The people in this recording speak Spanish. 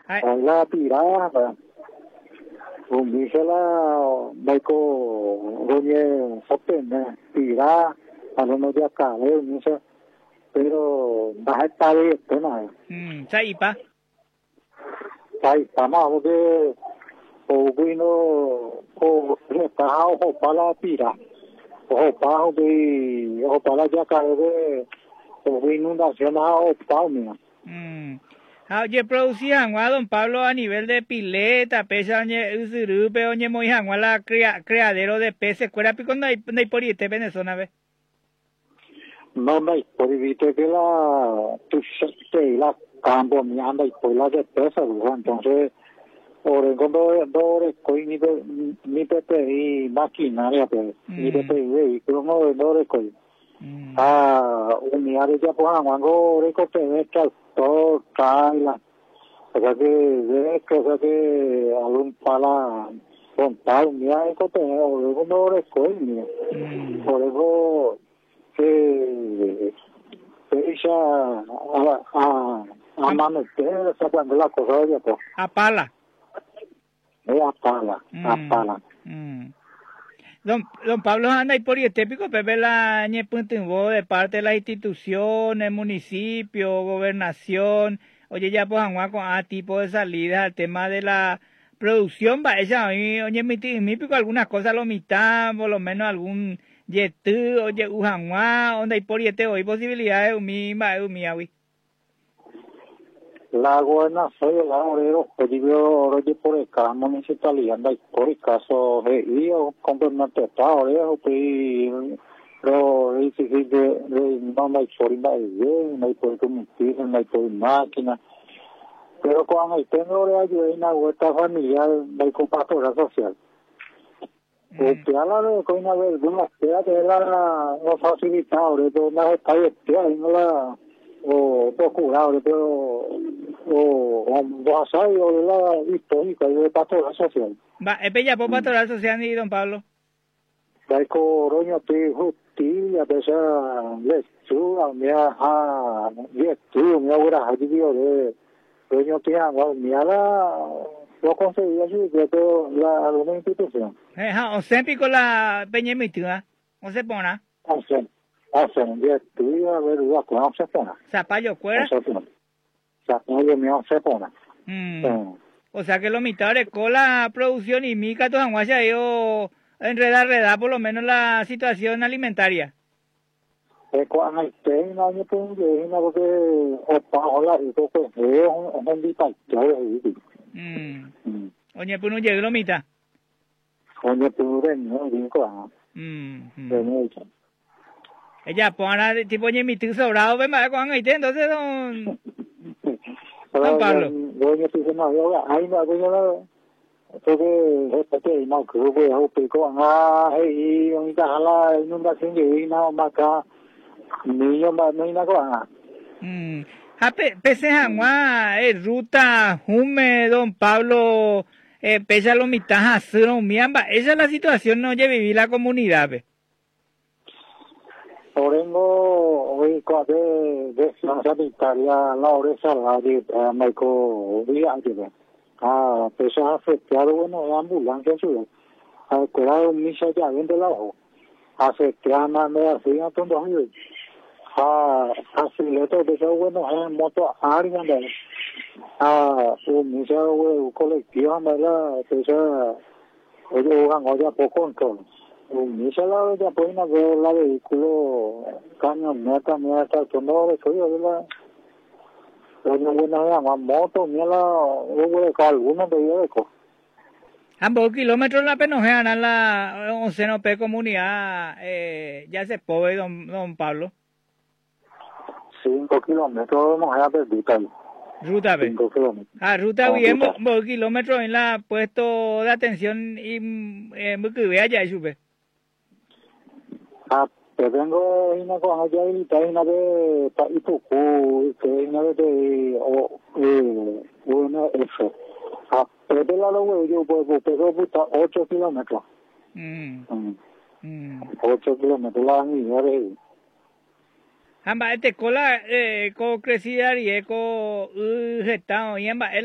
Ai, la pirada, un dice la Baico Roñe Sopene, pirada, a lo mejor de acá, dice, pero va a estar bien, ¿no? Saipa. Sai, estamos de o bueno, o está o para la pira, o para ya cae de o inundación o palmia. Oye, producía agua, don Pablo, a nivel de pileta, pesa, oye, usurupe, oye, muy agua, la criadero de peces, cuera pico, no hay por ahí, te Venezuela, ¿ves? No, por evitar que la campo me anda y por la de pesa, entonces, ahora cuando estoy ni te pedí maquinaria, pues, ni te pedí vehículo, no estoy. Unidades ya pues cuando recoger tractor, traila, o sea que algún pala contar unidades recoger, o luego no recoger, por eso que ella a amanecer sacando la cosa de pues. A pala. A pala. Don Pablo anda y por típico, Pepe la ñepuntungo de parte de las instituciones, municipio, gobernación, oye ya pues con tipo de salida al tema de la producción, va ella oye mi pico algunas cosas lo mitad, por lo menos algún yetu, oye ujanwa, onda y por hoy posibilidades umiawi. La gobernación, la obrero, pedido por el caso municipalidad, por el caso de ellos, complementar obrero, pero difícil de no hay forma de bien, no hay por combustible, no hay por máquina, pero cuando tengo de ayuda en la huerta familiar, no hay con pastoral social. Porque a la vez con una verdura, que la facilitadores, de una está y no la o procuradores, pero o vasallo de la histórica y de pastoral social. Va, es bella por pastoral social ni don Pablo. Hay coroño te justicia, pesa lectura, me ahora digo de coño te hago, me lo conseguí así que la alguna institución. O siempre con la peña mitua, o se pone. Hacen lectura, verdad, con se pone. Zapallo fuera. Zapallo mío se pone. O sea que los mitades con la producción y mica toda guaya yo enredar por lo menos la situación alimentaria. Cuando esté en año pues porque o pago la y todo pues es un dictador. Oye, pues no llega lo mitad. Oye, pues no digo ella pone tipo oye mi tío sobrado ven más con ahí entonces don Pablo. Oye, pues no yo ahí no yo porque este no creo que yo pico y unita la inundación y no más acá niño más no hay nada. Pese a ruta hume don Pablo pese a lo mitad hacer miamba esa es la situación no oye vivir la comunidad ve. Orengo hoy de sanitaria la oresa la de Michael Díaz pese a afectado bueno ambulancia ciudad a cuidado misa ya ven de la ojo afectada más me hacía todo años así le todo eso bueno en moto área de un misa colectivo la pese oye oye poco control misa la ya pueden ver la vehículo camioneta no eso yo la una buena moto mira la algunos de ellos ambos kilómetros la penojea en la 11 comunidad ya se puede don Pablo 5 kilómetros no es perdida ruta B 5 kilómetros ruta bien 2 kilómetros en la puesto de atención y que vea ya sube te vengo una cosa ya y una de Itucu que una de una eso pero de la luego yo pero 8 kilómetros 8 kilómetros la niña amba este cola co crecida y eco gestado y amba